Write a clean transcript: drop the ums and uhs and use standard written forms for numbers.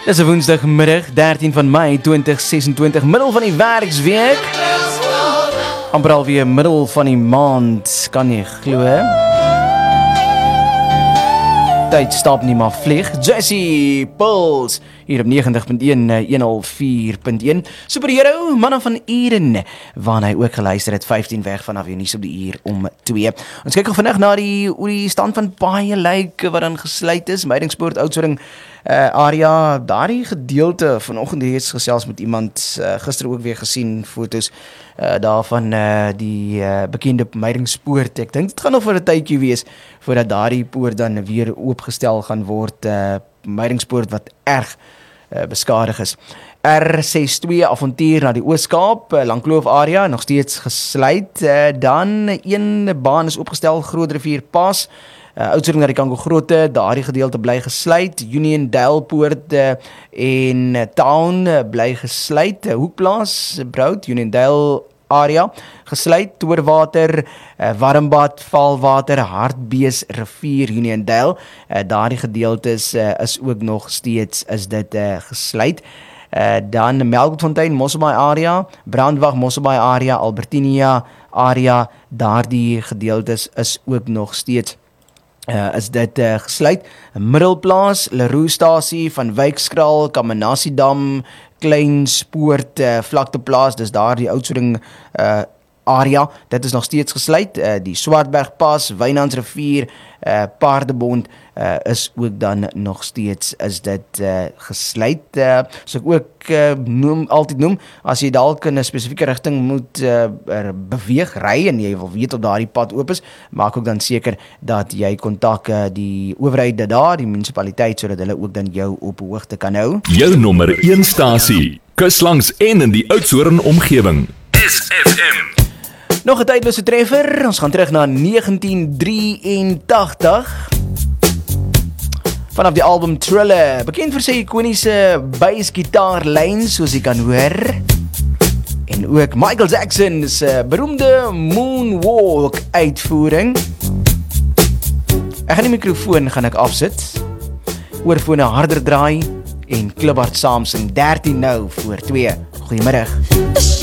Dis 'n woensdagmiddag, 13 van Mei 2026, middel van die werksweek. Amper alweer middel van die maand, kan jy glo? Tyd stap nie maar vlieg. Jessie Pulse hier op 90.1, 104.1. Superhero, manne van Eden, waarna hy ook geluister het, 15 weg vanaf jou nuus op die uur om 2. Ons kyk vandag na die stand van baie lyke wat dan gesluit is. Meidingspoort, Oudtshoorn area, daardie gedeelte vanoggend reeds gesels met iemand, gister ook weer gesien foto's daarvan die bekende Meidingspoort. Ek dink dit gaan nog vir 'n tydjie wees voordat daardie poort dan weer oopgestel gaan word. Meidingspoort wat erg beskadig is. R62 avontuur na die Oos-Kaap, Langkloof area, nog steeds gesluit. Dan een baan is opgestel, Groot Rivier Pas, Oudtshoorn na die Kango-Grotte, daardie gedeelte bly gesluit. Union Dale Poort en Town bly gesluit. Hoekplaas, Broud, Union Dale area gesluit. Toorwater, Warmbad, Valwater, Hartbees Rivier, Union Dale, daardie gedeeltes is ook nog steeds is dit gesluit. Dan Melkfontein, Mosselbaai area, Brandwag, Mosselbaai area, Albertinia area, daardie gedeeltes is ook nog steeds is dit gesluit. Middelplaas, Leroe-stasie, Van Wykskraal, Kamanasiedam, Kleinspoort, Vlakteplaas, dis daar die Oudtshoorn area, dit is nog steeds gesluit. Die Swartbergpas, Wynlandsrivier, Paardebond is ook dan nog steeds is dit gesluit. So ek ook altyd noem, as jy dalk in 'n spesifieke rigting moet beweeg, ry en jy wil weet of daardie pad oop is, maak ook dan seker dat jy kontak die owerheid daar, die munisipaliteit, sodat hulle ook dan jou op hoogte kan hou. Jou nommer 1 stasie, kuslangs en in die Oudtshoorn omgewing. SFM. Nog 'n tydlose treffer, ons gaan terug na 1983. Vanaf die album Thriller, bekend vir sy ikoniese bassgitaarlyn, soos jy kan hoor. En ook Michael Jackson se beroemde Moonwalk uitvoering. Ek gaan die mikrofoon afsit, oorfone harder draai en kliphard saam sing. 13 nou voor 2. Goeiemiddag.